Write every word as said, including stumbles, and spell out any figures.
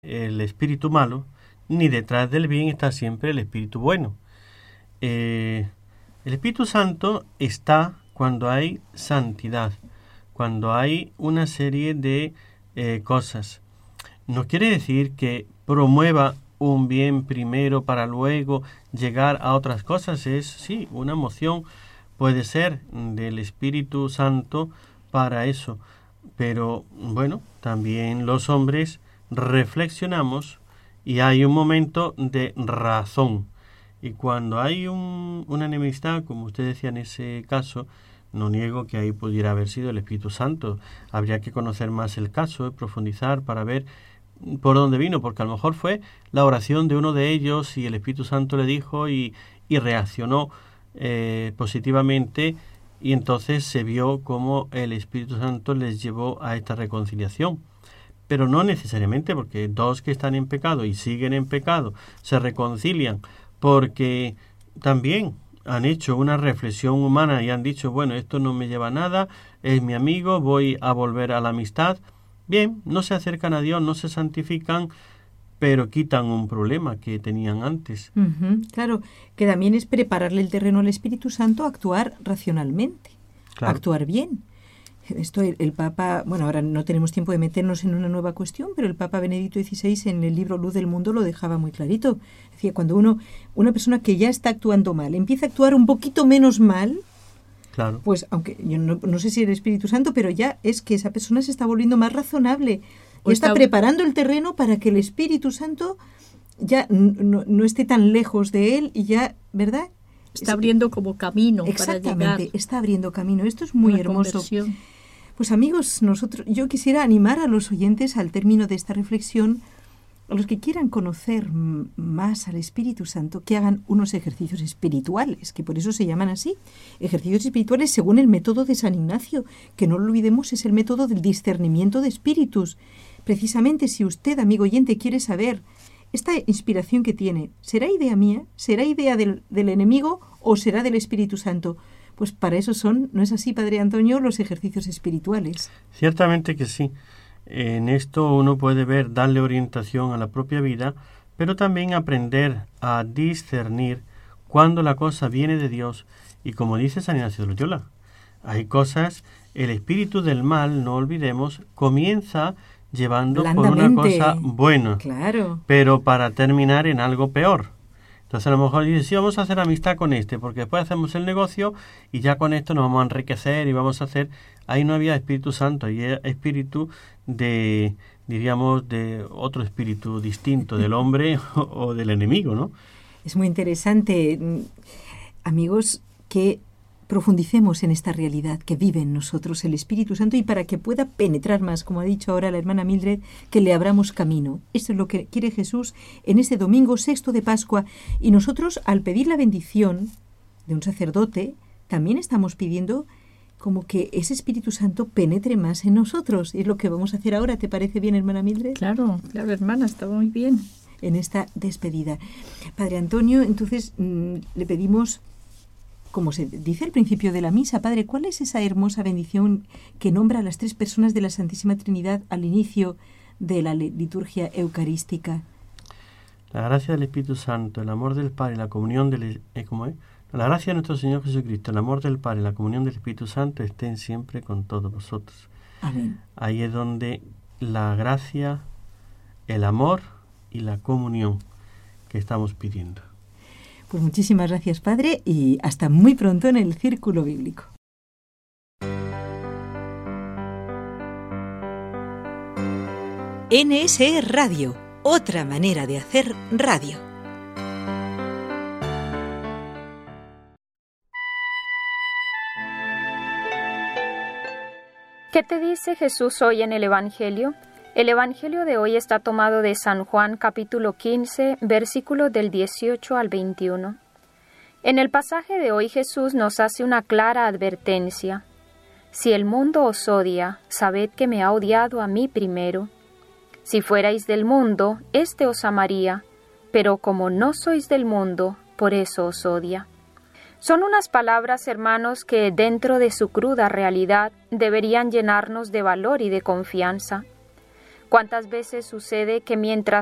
el espíritu malo, ni detrás del bien está siempre el espíritu bueno. Eh, el Espíritu Santo está cuando hay santidad, cuando hay una serie de eh, cosas. No quiere decir que promueva un bien primero para luego llegar a otras cosas. Es, sí, una moción puede ser del Espíritu Santo para eso. Pero, bueno, también los hombres reflexionamos y hay un momento de razón. Y cuando hay un, una enemistad, como usted decía en ese caso, no niego que ahí pudiera haber sido el Espíritu Santo. Habría que conocer más el caso, profundizar para ver por dónde vino, porque a lo mejor fue la oración de uno de ellos y el Espíritu Santo le dijo y, y reaccionó eh, positivamente, y entonces se vio cómo el Espíritu Santo les llevó a esta reconciliación. Pero no necesariamente, porque dos que están en pecado y siguen en pecado se reconcilian porque también han hecho una reflexión humana y han dicho, bueno, esto no me lleva a nada, es mi amigo, voy a volver a la amistad. Bien, no se acercan a Dios, no se santifican, pero quitan un problema que tenían antes. Uh-huh, claro, que también es prepararle el terreno al Espíritu Santo a actuar racionalmente, Claro. a actuar bien. Esto el, el Papa, bueno, ahora no tenemos tiempo de meternos en una nueva cuestión, pero el Papa Benedicto dieciséis en el libro Luz del Mundo lo dejaba muy clarito. Decía, cuando uno, una persona que ya está actuando mal, empieza a actuar un poquito menos mal, Claro. pues aunque yo no, no sé si el Espíritu Santo, pero ya es que esa persona se está volviendo más razonable y está, está preparando el terreno para que el Espíritu Santo ya no, no esté tan lejos de él y ya, ¿verdad? Está abriendo como camino para llegar. Exactamente, está abriendo camino. Esto es muy hermoso. Conversión. Pues amigos, nosotros, yo quisiera animar a los oyentes al término de esta reflexión, a los que quieran conocer m- más al Espíritu Santo, que hagan unos ejercicios espirituales, que por eso se llaman así, ejercicios espirituales según el método de San Ignacio, que no lo olvidemos, es el método del discernimiento de espíritus. Precisamente si usted, amigo oyente, quiere saber esta inspiración que tiene, ¿será idea mía? ¿Será idea del, del enemigo o será del Espíritu Santo? Pues para eso son, ¿no es así, Padre Antonio?, los ejercicios espirituales. Ciertamente que sí. En esto uno puede ver, darle orientación a la propia vida, pero también aprender a discernir cuando la cosa viene de Dios. Y como dice San Ignacio de Loyola, hay cosas, el espíritu del mal, no olvidemos, comienza llevando por una cosa buena, claro, pero para terminar en algo peor. Entonces a lo mejor dice, sí, vamos a hacer amistad con este, porque después hacemos el negocio y ya con esto nos vamos a enriquecer y vamos a hacer... Ahí no había Espíritu Santo, ahí era espíritu de, diríamos, de otro espíritu distinto del hombre o, o del enemigo, ¿no? Es muy interesante, amigos, que profundicemos en esta realidad que vive en nosotros el Espíritu Santo y para que pueda penetrar más, como ha dicho ahora la hermana Mildred, que le abramos camino. Esto es lo que quiere Jesús en este domingo sexto de Pascua. Y nosotros, al pedir la bendición de un sacerdote, también estamos pidiendo como que ese Espíritu Santo penetre más en nosotros. Y es lo que vamos a hacer ahora. ¿Te parece bien, hermana Mildred? Claro, claro, hermana, está muy bien. En esta despedida. Padre Antonio, entonces mmm, le pedimos... Como se dice al principio de la misa, Padre, ¿cuál es esa hermosa bendición que nombra a las tres personas de la Santísima Trinidad al inicio de la liturgia eucarística? La gracia del Espíritu Santo, el amor del Padre, la comunión del... Eh, ¿Cómo es? La gracia de nuestro Señor Jesucristo, el amor del Padre, la comunión del Espíritu Santo estén siempre con todos vosotros. Amén. Ahí es donde la gracia, el amor y la comunión que estamos pidiendo. Pues muchísimas gracias, Padre, y hasta muy pronto en el Círculo Bíblico. N S E Radio, otra manera de hacer radio. ¿Qué te dice Jesús hoy en el Evangelio? El Evangelio de hoy está tomado de San Juan capítulo quince, versículos del dieciocho al veintiuno. En el pasaje de hoy Jesús nos hace una clara advertencia. Si el mundo os odia, sabed que me ha odiado a mí primero. Si fuerais del mundo, éste os amaría, pero como no sois del mundo, por eso os odia. Son unas palabras, hermanos, que dentro de su cruda realidad deberían llenarnos de valor y de confianza. ¿Cuántas veces sucede que mientras